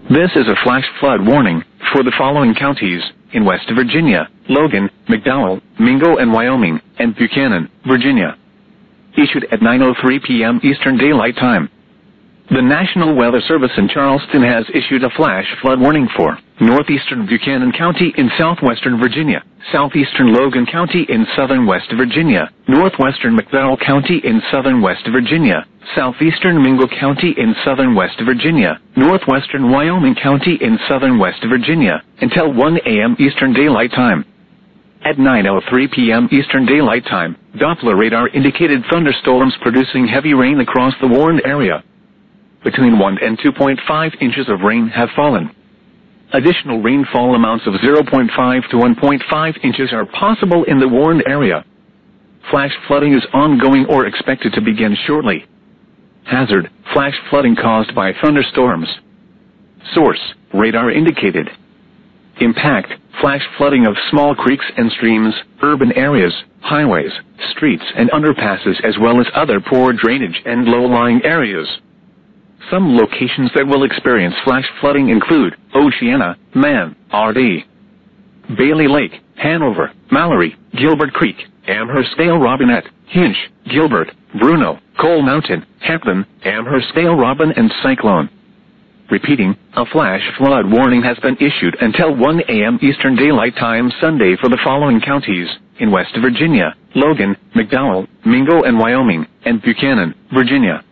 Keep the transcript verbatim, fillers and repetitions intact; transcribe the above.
This is a flash flood warning for the following counties in West Virginia: Logan, McDowell, Mingo and Wyoming, and Buchanan, Virginia. Issued at nine oh three p m Eastern Daylight Time. The National Weather Service in Charleston has issued a flash flood warning for northeastern Buchanan County in southwestern Virginia, southeastern Logan County in southern West Virginia, northwestern McDowell County in southern West Virginia, southeastern Mingo County in southern West Virginia, northwestern Wyoming County in southern West Virginia, until one a m Eastern Daylight Time. At nine oh three p m Eastern Daylight Time, Doppler radar indicated thunderstorms producing heavy rain across the warned area. Between one and two point five inches of rain have fallen. Additional rainfall amounts of zero point five to one point five inches are possible in the warned area. Flash flooding is ongoing or expected to begin shortly. Hazard: flash flooding caused by thunderstorms. Source: radar indicated. Impact: flash flooding of small creeks and streams, urban areas, highways, streets and underpasses, as well as other poor drainage and low-lying areas. Some locations that will experience flash flooding include Oceana, Man, R D, Bailey Lake, Hanover, Mallory, Gilbert Creek, Amherst-Dale, Robinette, Hinch, Gilbert, Bruno, Coal Mountain, Hampton, Amherst-Dale, Robin, and Cyclone. Repeating, a flash flood warning has been issued until one a m Eastern Daylight Time Sunday for the following counties in West Virginia: Logan, McDowell, Mingo and Wyoming, and Buchanan, Virginia.